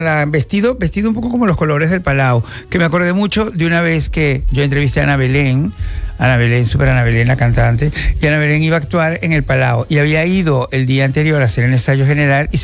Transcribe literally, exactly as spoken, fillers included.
La- vestido, vestido un poco como los colores del Palau, que me acordé mucho de una vez que yo entrevisté a Ana Belén, Ana Belén, super Ana Belén, la cantante, y Ana Belén iba a actuar en el Palau, y había ido el día anterior a hacer el ensayo general, y